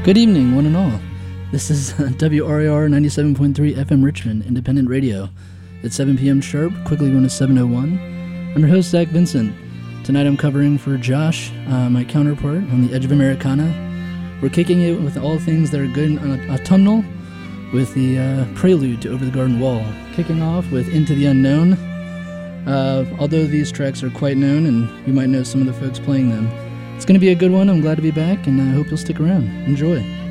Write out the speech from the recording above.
Good evening, one and all. This is WRAR 97.3 FM Richmond, independent radio. It's 7 p.m. sharp, quickly going to 7:01. I'm your host, Zach Vincent. Tonight I'm covering for Josh, my counterpart on the Edge of Americana. We're kicking it with all things that are good and autumnal, with the prelude to Over the Garden Wall. Kicking off with Into the Unknown. Although these tracks are quite known, and you might know some of the folks playing them. It's going to be a good one. I'm glad to be back, and I hope you'll stick around. Enjoy.